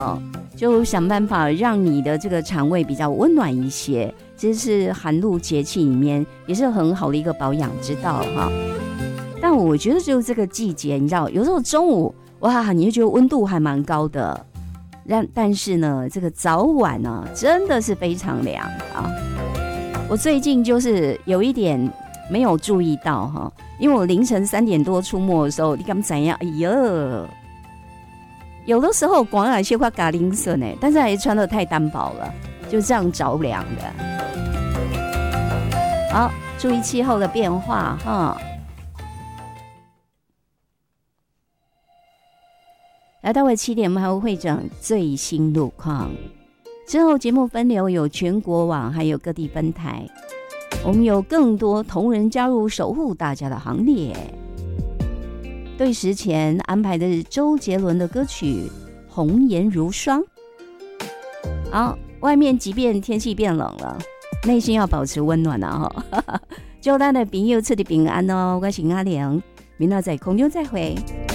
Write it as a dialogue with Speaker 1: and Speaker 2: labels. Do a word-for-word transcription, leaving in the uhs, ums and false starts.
Speaker 1: 就想办法让你的这个肠胃比较温暖一些，这是寒露节气里面也是很好的一个保养之道哈。但我觉得就这个季节，你知道，有时候中午哇，你就觉得温度还蛮高的，但但是呢，这个早晚呢真的是非常凉啊。我最近就是有一点没有注意到哈，因为我凌晨三点多出没的时候，你敢怎样？哎呀！有的时候光有些块嘎铃色呢，但是还穿得太单薄了，就这样着凉的。好，注意气候的变化哈。来到了七点，我们还会会诊最新路况。之后节目分流有全国网，还有各地分台，我们有更多同仁加入守护大家的行列。对时前安排的是周杰伦的歌曲《红颜如霜》。好，外面即便天气变冷了，内心要保持温暖啊！哈，祝咱的朋友出的平安哦！我是阿玲，明仔载空中再会。